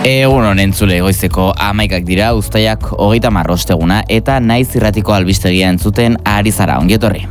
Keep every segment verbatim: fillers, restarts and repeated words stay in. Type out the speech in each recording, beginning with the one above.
Egun honen zule goizeko amaikak dira, uztaiak hogeita marrosteguna eta naiz irratiko albistegia entzuten ari zara, ongietorri.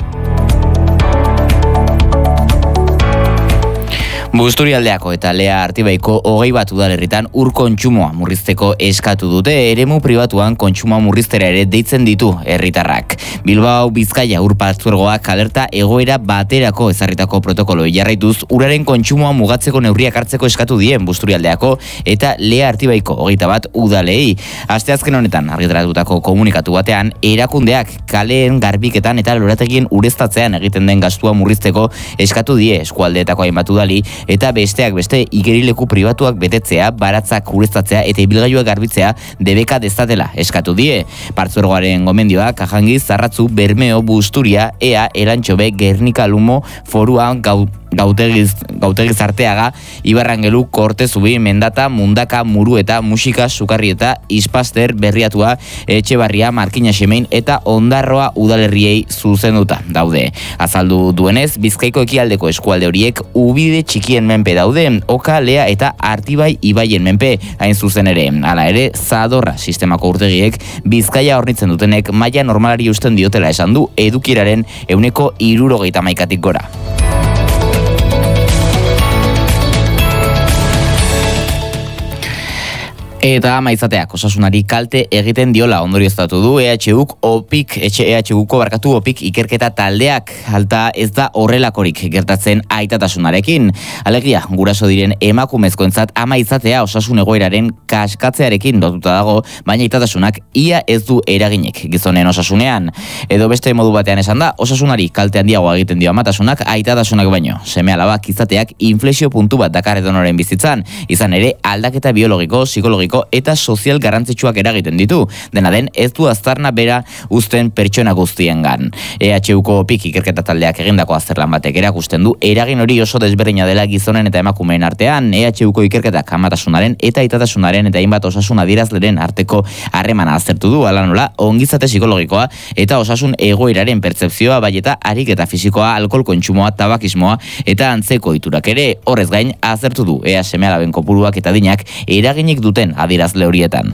Busturialdeako eta Lea Artibaiko hogei bat udalerritan ur kontsumoa murrizteko eskatu dute, eremu pribatuan kontsumoa murriztera ere deitzen ditu herritarrak. Bilbao Bizkaia ur partzuergoak alerta egoera baterako ezarritako protokolo jarraituz uraren kontsumoa mugatzeko neurriak hartzeko eskatu dien Busturialdeako eta Lea Artibaiko hogeita bat udalei. Asteazken honetan argitaratutako komunikatu batean, erakundeak kaleen garbiketan eta lorategien ureztatzean egiten den gastua murrizteko eskatu die eskualdeetako hainbat udali, eta besteak beste igerileku pribatuak betetzea, baratzak ureztatzea eta ibilgailuak garbitzea debeka dezatela eskatu die. Partzuergoaren gomendioa Kajangiz, Zarratzu, Bermeo, Busturia, Ea, Elantxobe, Gernika, Lumo, Forua, Gau Gautegiz, Gautegiz Arteaga, Ibarrangelu, Kortezubi, Mendata, Mundaka, Murueta, Musika, Sukarrieta, Ispaster, Berriatua, Etxebarria, Markina Xemein eta Ondarroa udalerriei zuzenduta daude. Azaldu duenez, Bizkaiko ekialdeko eskualde horiek ubide txikien menpe daude, Oka, Lea eta Artibai ibaien menpe, hain zuzen ere. Hala ere, Zadorra sistemako urtegiek Bizkaia hornitzen dutenek maila normalari usten diotela esan du edukieraren ehuneko hirurogeita hamaikatik gora. Eta maizateak osasunari kalte egiten diola ondorioztatu du E H Uk opik, etxe E H Uko barkatu opik ikerketa taldeak, alta ez da horrelakorik gertatzen aitatasunarekin. Alegia, guraso diren emakumezkoentzat ama izatea osasun egoeraren kaskatzearekin lotuta dago, baina aitatasunak ia ez du eraginek gizonen osasunean. Edo beste modu batean esan da, osasunari kalte handiagoa egiten dio amatasunak aitatasunak baino. Seme alabak izateak inflexio puntu bat dakar edonoren bizitzan, izan ere aldaketa biologiko, psikologiko eta sozial garrantzitsuak eragiten ditu. Dena den, ez du aztarna bera uzten pertsona guztiengan. E H Uko opik ikerketa taldeak egindako azterlan batek erakusten du eragin hori oso desberdina dela gizonen eta emakumeen artean. E H Uko ikerketak amatasunaren eta aitatasunaren eta hainbat osasun adierazleren arteko harremana aztertu du, hala nola ongizate psikologikoa eta osasun egoeraren pertzepzioa, bai eta ariketa fisikoa, alkohol kontsumoa, tabakismoa eta antzeko iturak ere. Horrez gain aztertu du ea seme-alaben kopuruak eta adinak eraginik duten adierazle horietan.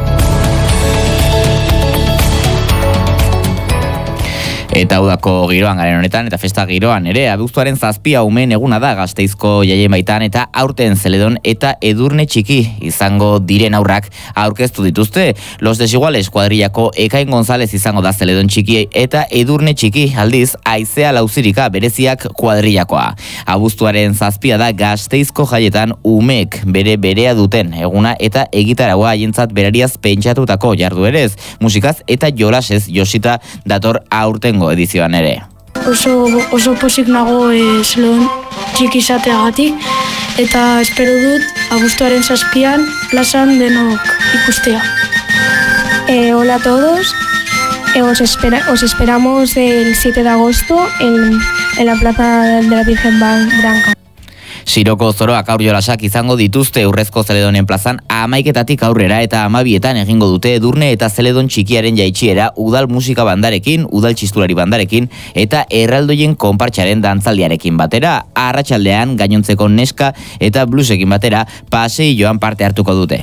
Eta udako giroan garen honetan, eta festa giroan ere, abuztuaren zazpia umeen eguna da Gasteizko jaien baitan, eta aurten Zeledon eta Edurne Txiki izango diren aurrak aurkeztu dituzte. Los Desiguales kuadrillako Ekain González izango da Zeledon Txiki eta Edurne Txiki aldiz Aizea Lauzirika bereziak kuadrillakoa. Abuztuaren zazpia da Gasteizko jaietan umeek bere berea duten eguna eta egitaragoa haientzat berariaz pentsatutako jarduerez, musikaz eta jolasez josita dator aurten edizioan ere. Oso, oso posik nago e, Zeledon Txiki izateagatik eta espero dut abuztuaren zazpian plazan denok ikustea. Eh, hola a todos, eh, os, espera, os esperamos el siete de agosto en, en la Plaza de la Virgen Branca. Siroko zoroak aur jolasak izango dituzte Urrezko Zeledonen plazan amaiketatik aurrera eta amabietan egingo dute Edurne eta Zeledon Txikiaren jaitsiera udal musika bandarekin, udal txistulari bandarekin eta erraldoien konpartxaren dantzaldiarekin batera. Arratsaldean gainontzeko neska eta bluesekin batera paseilloan parte hartuko dute.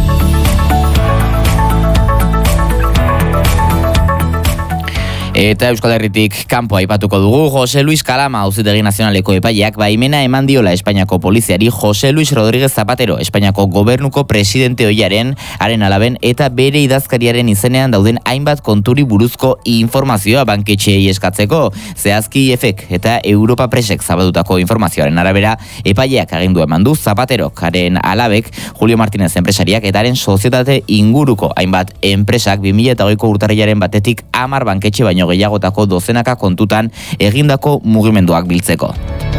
Eta Euskal Herritik kanpo aipatuko dugu, Jose Luis Kalama Auzitegi Nazionaleko epaileak baimena eman diola Espainiako poliziari Jose Luis Rodríguez Zapatero, Espainiako gobernuko presidente ohiaren, haren alaben eta bere idazkariaren izenean dauden hainbat konturi buruzko informazioa banketxeei eskatzeko. Zehazki I F ek eta Europa Presek zabaldutako informazioaren arabera, epaileak agindu eman du Zapaterok, haren alabek, Julio Martínez enpresariak eta haren sozietate inguruko hainbat enpresak bi mila hogeiko urtarrilaren batetik hamar banketxe baino gehiagotako dozenaka kontutan egindako mugimenduak biltzeko.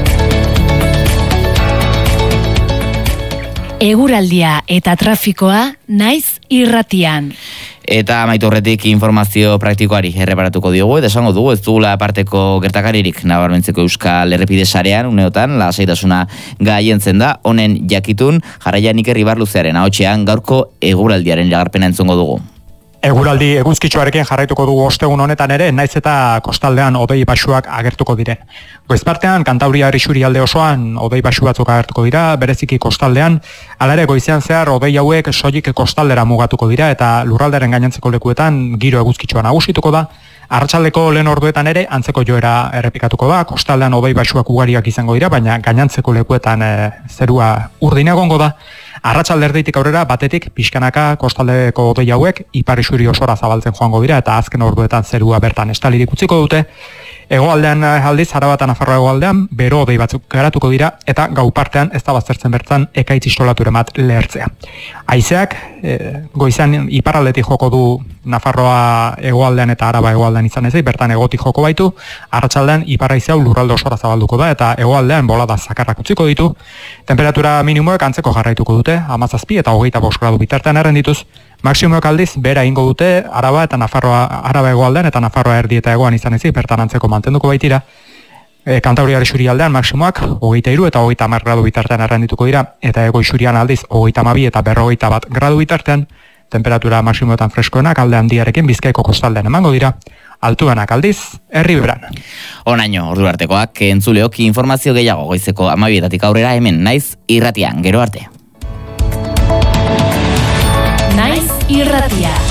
Eguraldia eta trafikoa naiz irratian. Eta amaitu horretik informazio praktikoari erreparatuko diogu, eta esango dugu ez dugula aparteko gertakaririk nabarmentzeko Euskal Errepide sarean, uneotan lasaitasuna gaientzen da, honen jakitun jarraian Iker Ibarluzearen ahotsean gaurko eguraldiaren iragarpena entzungo dugu. Eguraldi eguzkitsuarekin jarraituko dugu ostegun honetan ere, naiz eta kostaldean hodei baxuak agertuko diren. Goizpartean, Kantauriar isurialde osoan hodei baxu batzuk agertuko dira, bereziki kostaldean, hala ere goizean zehar hodei hauek soilik kostaldera mugatuko dira eta lurralderen gainontzeko lekuetan giro eguzkitsua nagusituko da. Arratsaldeko lehen orduetan ere antzeko joera errepikatuko da, kostaldean hodei baxuak ugariak izango dira, baina gainontzeko lekuetan e, zerua urdin egongo da. Arratsalde erditik aurrera batetik pixkanaka kostaldeko hodei hauek ipar isuri osora zabaltzen joango dira eta azken orduetan zerua bertan estalirik utziko dute. Hegoaldean aldiz, Araba eta Nafarroa hegoaldean bero hodei batzuk garatuko dira eta gau partean ez da baztertzen bertan ekaitz istolature bat lehertzea. Haizeak e, goizan iparraldetik joko du Nafarroa hegoaldean eta Araba hegoaldean izan ezik, bertan hegotik joko baitu, arratsaldean ipar haize hau lurralde osora zabalduko da eta hegoaldean bolada zakarrak utziko ditu. Temperatura minimoek antzeko jarraituko dute, hamazazpi eta hogeita bost gradu bitartean errendituz. Maximoek aldiz, bera ingo dute, Araba eta Nafarroa, Araba hegoaldean eta Nafarroa erdi eta hegoan izan ezik, bertan antzeko mantenduko baitira. E, Kantauriar isurialdean maximoak, hogeita hiru eta hogeita hamar gradu bitartean errendituko dira, eta hego isurian aldiz, hogeita hamabi eta berrogeita bat gradu bitartean, temperatura maximoetan freskoenak alde handiarekin Bizkaiko kostaldean emango dira, altuanak aldiz, Erriberan. Onaino, ordu artekoak, entzuleok informazio gehiago goizeko hamabietatik aurrera hemen naiz irratian, gero arte. Naiz irratia.